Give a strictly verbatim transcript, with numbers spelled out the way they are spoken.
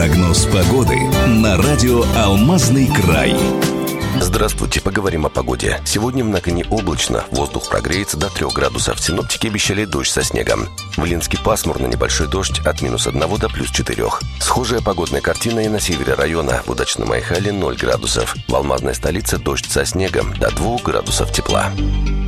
Прогноз погоды на радио «Алмазный край». Здравствуйте, поговорим о погоде. Сегодня в Наконе облачно, воздух прогреется до трех градусов. Синоптики обещали дождь со снегом. В Ленске пасмурно, небольшой дождь от минус одного до плюс четырех. Схожая погодная картина и на севере района. В Удачном Айхале ноль градусов. В алмазной столице дождь со снегом до двух градусов тепла.